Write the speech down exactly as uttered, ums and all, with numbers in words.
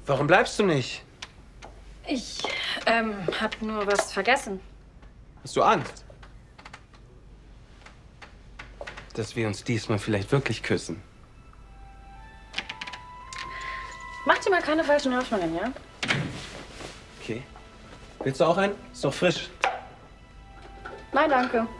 Warum bleibst du nicht? Ich, ähm, hab nur was vergessen. Hast du Angst? Dass wir uns diesmal vielleicht wirklich küssen? Mach dir mal keine falschen Hoffnungen, ja? Okay. Willst du auch einen? Ist doch frisch. Nein, danke.